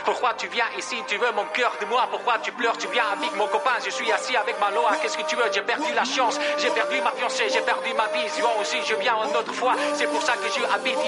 Pourquoi tu viens ici, tu veux mon cœur de moi? Pourquoi tu pleures, tu viens avec mon copain? Je suis assis avec ma Loa, qu'est-ce que tu veux? J'ai perdu la chance, j'ai perdu ma fiancée, j'ai perdu ma vision aussi. Je viens une autre fois, c'est pour ça que je habite